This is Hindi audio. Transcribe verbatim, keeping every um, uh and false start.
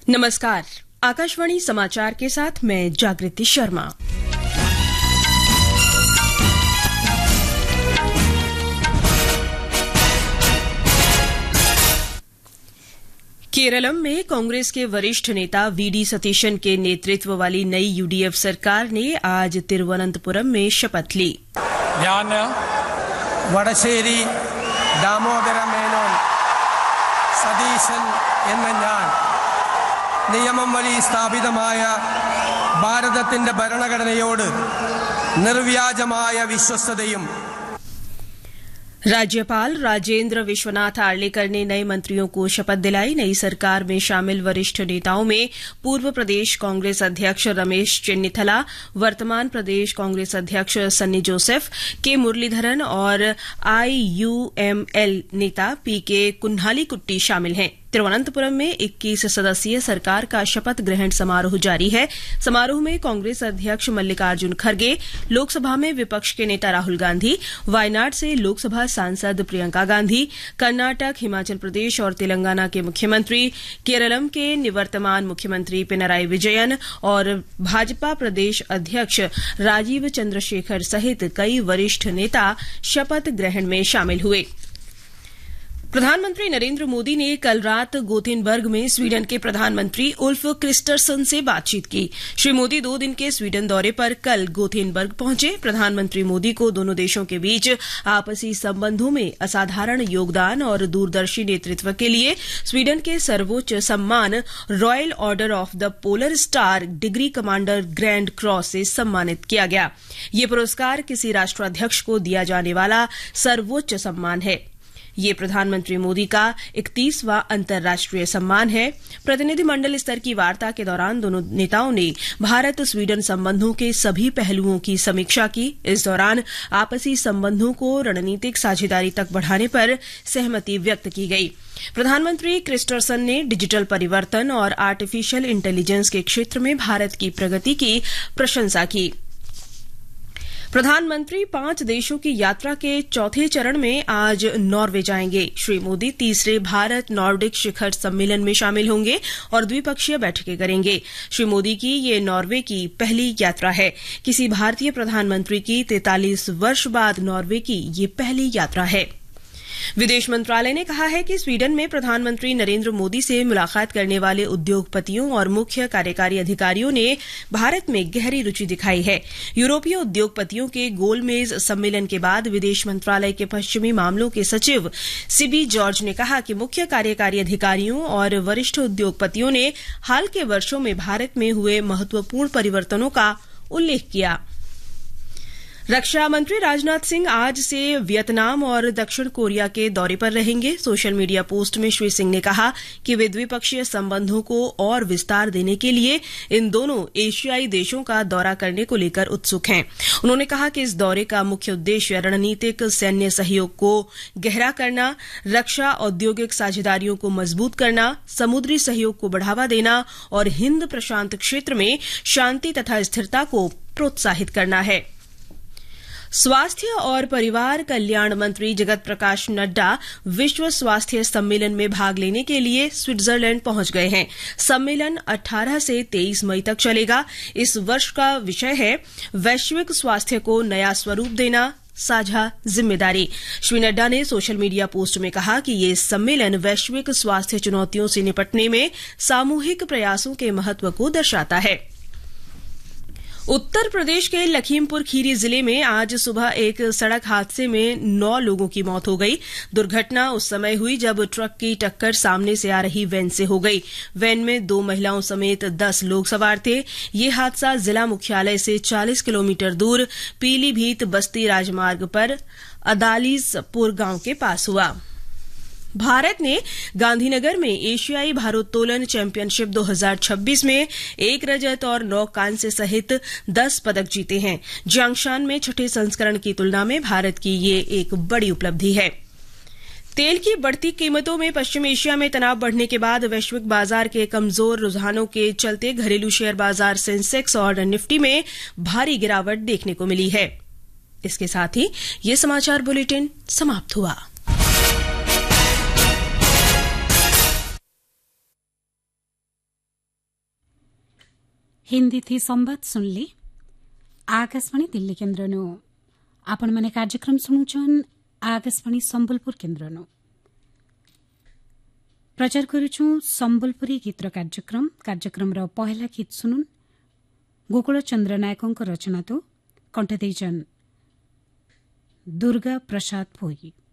नमस्कार, आकाशवाणी समाचार के साथ मैं जागृति शर्मा। केरलम में कांग्रेस के वरिष्ठ नेता वी डी सतीशन के नेतृत्व वाली नई यूडीएफ सरकार ने आज तिरुवनंतपुरम में शपथ ली। ഞാൻ വടശ്ശേരി ദാമോദര മേനോൻ സതീശൻ എന്ന ഞാൻ നിയമം വഴി സ്ഥാപിതമായ ഭാരതത്തിന്റെ ഭരണഘടനയോട് നിർവ്യാജമായ വിശ്വസ്തതയും। राज्यपाल राजेंद्र विश्वनाथ आर्लेकर ने नए मंत्रियों को शपथ दिलाई। नई सरकार में शामिल वरिष्ठ नेताओं में पूर्व प्रदेश कांग्रेस अध्यक्ष रमेश चेन्निथला, वर्तमान प्रदेश कांग्रेस अध्यक्ष सन्नी जोसेफ, के मुरलीधरन और आईयूएमएल नेता पी के कुन्हालीकुट्टी शामिल हैं। तिरुवनंतपुरम में इक्कीस सदस्यीय सरकार का शपथ ग्रहण समारोह जारी है। समारोह में कांग्रेस अध्यक्ष मल्लिकार्जुन खड़गे, लोकसभा में विपक्ष के नेता राहुल गांधी, वायनाड से लोकसभा सांसद प्रियंका गांधी, कर्नाटक, हिमाचल प्रदेश और तेलंगाना के मुख्यमंत्री, केरलम के निवर्तमान मुख्यमंत्री पिनराई विजयन और भाजपा प्रदेश अध्यक्ष राजीव चंद्रशेखर सहित कई वरिष्ठ नेता शपथ ग्रहण में शामिल हुए। प्रधानमंत्री नरेंद्र मोदी ने कल रात गोथेनबर्ग में स्वीडन के प्रधानमंत्री उल्फ क्रिस्टरसन से बातचीत की। श्री मोदी दो दिन के स्वीडन दौरे पर कल गोथेनबर्ग पहुंचे। प्रधानमंत्री मोदी को दोनों देशों के बीच आपसी संबंधों में असाधारण योगदान और दूरदर्शी नेतृत्व के लिए स्वीडन के सर्वोच्च सम्मान royal order of the polar star degree commander grand cross से सम्मानित किया गया। ये पुरस्कार किसी राष्ट्राध्यक्ष को दिया जाने वाला सर्वोच्च सम्मान है। ये प्रधानमंत्री मोदी का इकतीसवां अंतर्राष्ट्रीय सम्मान है। प्रतिनिधिमंडल स्तर की वार्ता के दौरान दोनों नेताओं ने भारत स्वीडन संबंधों के सभी पहलुओं की समीक्षा की। इस दौरान आपसी संबंधों को रणनीतिक साझेदारी तक बढ़ाने पर सहमति व्यक्त की गई। प्रधानमंत्री क्रिस्टरसन ने डिजिटल परिवर्तन और आर्टिफिशियल इंटेलिजेंस के क्षेत्र में भारत की प्रगति की प्रशंसा की। प्रधानमंत्री पांच देशों की यात्रा के चौथे चरण में आज नॉर्वे जाएंगे। श्री मोदी तीसरे भारत नॉर्डिक शिखर सम्मेलन में शामिल होंगे और द्विपक्षीय बैठकें करेंगे। श्री मोदी की ये नॉर्वे की पहली यात्रा है। किसी भारतीय प्रधानमंत्री की तैंतालीस वर्ष बाद नॉर्वे की ये पहली यात्रा है। विदेश मंत्रालय ने कहा है कि स्वीडन में प्रधानमंत्री नरेंद्र मोदी से मुलाकात करने वाले उद्योगपतियों और मुख्य कार्यकारी अधिकारियों ने भारत में गहरी रुचि दिखाई है। यूरोपीय उद्योगपतियों के गोलमेज सम्मेलन के बाद विदेश मंत्रालय के पश्चिमी मामलों के सचिव सिबी जॉर्ज ने कहा कि मुख्य कार्यकारी अधिकारियों और वरिष्ठ उद्योगपतियों ने हाल के वर्षों में भारत में हुए महत्वपूर्ण परिवर्तनों का उल्लेख किया। रक्षा मंत्री राजनाथ सिंह आज से वियतनाम और दक्षिण कोरिया के दौरे पर रहेंगे। सोशल मीडिया पोस्ट में श्री सिंह ने कहा कि वे द्विपक्षीय संबंधों को और विस्तार देने के लिए इन दोनों एशियाई देशों का दौरा करने को लेकर उत्सुक हैं। उन्होंने कहा कि इस दौरे का मुख्य उद्देश्य रणनीतिक सैन्य सहयोग को गहरा करना, रक्षा औद्योगिक साझेदारियों को मजबूत करना, समुद्री सहयोग को बढ़ावा देना और हिंद प्रशांत क्षेत्र में शांति तथा स्थिरता को प्रोत्साहित करना है। स्वास्थ्य और परिवार कल्याण मंत्री जगत प्रकाश नड्डा विश्व स्वास्थ्य सम्मेलन में भाग लेने के लिए स्विट्जरलैंड पहुंच गए हैं। सम्मेलन अठारह से तेईस मई तक चलेगा। इस वर्ष का विषय है वैश्विक स्वास्थ्य को नया स्वरूप देना, साझा जिम्मेदारी। श्री नड्डा ने सोशल मीडिया पोस्ट में कहा कि ये सम्मेलन वैश्विक स्वास्थ्य चुनौतियों से निपटने में सामूहिक प्रयासों के महत्व को दर्शाता है। उत्तर प्रदेश के लखीमपुर खीरी जिले में आज सुबह एक सड़क हादसे में नौ लोगों की मौत हो गई। दुर्घटना उस समय हुई जब ट्रक की टक्कर सामने से आ रही वैन से हो गई। वैन में दो महिलाओं समेत दस लोग सवार थे। ये हादसा जिला मुख्यालय से चालीस किलोमीटर दूर पीलीभीत बस्ती राजमार्ग पर अदालीजपुर गांव के पास हुआ। भारत ने गांधीनगर में एशियाई भारोत्तोलन चैंपियनशिप दो हज़ार छब्बीस में एक रजत और नौ कांस्य सहित दस पदक जीते हैं। जियांगशान में छठे संस्करण की तुलना में भारत की ये एक बड़ी उपलब्धि है। तेल की बढ़ती कीमतों में पश्चिम एशिया में तनाव बढ़ने के बाद वैश्विक बाजार के कमजोर रुझानों के चलते घरेलू शेयर बाजार सेंसेक्स और निफ्टी में भारी गिरावट देखने को मिली है। इसके साथ ही ये समाचार बुलेटिन समाप्त हुआ। हिंदी थी संवाद सुनली आकाशवाणी दिल्ली केन्द्रनु आपण माने कार्यक्रम सुनुछन् आकाशवाणी सम्बलपुर केन्द्रनु प्रचार करुछु सम्बलपुरी गीत कार्यक्रम कार्यक्रम र पहला गीत सुनुन गोकुल चन्द्र नायकको रचना तो कंठ दुर्गा प्रसाद भोगी।